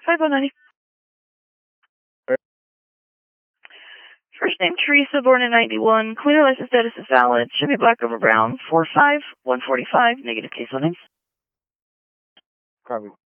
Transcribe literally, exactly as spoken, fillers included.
five oh ninety. First name Teresa, born in ninety-one. Cleaner license status is valid. Should be black over brown. four five one forty-five. Negative case on names. Copy.